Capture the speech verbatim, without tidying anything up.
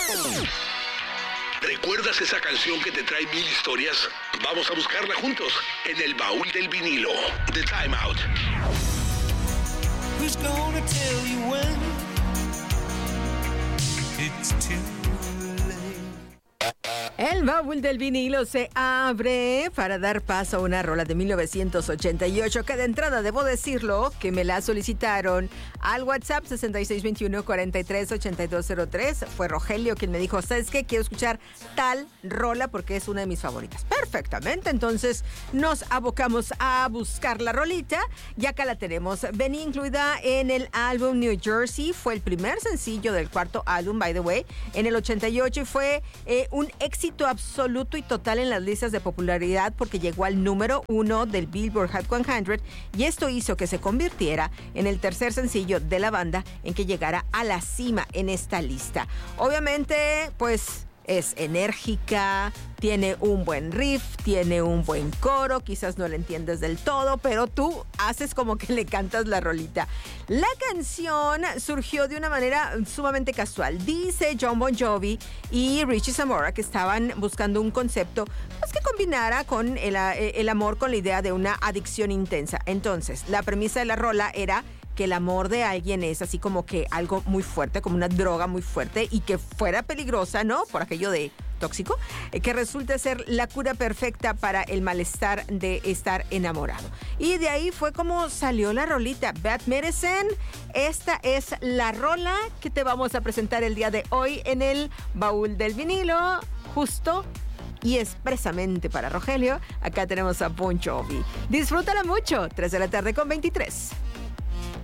¿Recuerdas esa canción que te trae mil historias? Vamos a buscarla juntos en el baúl del vinilo de Time Out. Who's gonna tell you when it's too El baúl del vinilo se abre para dar paso a una rola de mil novecientos ochenta y ocho que de entrada debo decirlo que me la solicitaron al WhatsApp sesenta y seis veintiuno cuarenta y tres ochenta y dos cero tres. Fue Rogelio quien me dijo, ¿sabes qué? Quiero escuchar tal rola porque es una de mis favoritas. Perfectamente, entonces nos abocamos a buscar la rolita y acá la tenemos. Venía incluida en el álbum New Jersey, fue el primer sencillo del cuarto álbum, by the way, en el ochenta y ocho y fue eh, un éxito absoluto y total en las listas de popularidad porque llegó al número uno del Billboard Hot cien y esto hizo que se convirtiera en el tercer sencillo de la banda en que llegara a la cima en esta lista. Obviamente, pues es enérgica, tiene un buen riff, tiene un buen coro, quizás no le entiendes del todo, pero tú haces como que le cantas la rolita. La canción surgió de una manera sumamente casual. Dice Jon Bon Jovi y Richie Sambora que estaban buscando un concepto pues, que combinara con el, el amor con la idea de una adicción intensa. Entonces, la premisa de la rola era que el amor de alguien es así como que algo muy fuerte, como una droga muy fuerte y que fuera peligrosa, ¿no? Por aquello de tóxico, eh, que resulte ser la cura perfecta para el malestar de estar enamorado. Y de ahí fue como salió la rolita Bad Medicine. Esta es la rola que te vamos a presentar el día de hoy en el baúl del vinilo, justo y expresamente para Rogelio. Acá tenemos a Bon Jovi. Disfrútala mucho, tres de la tarde con veintitrés.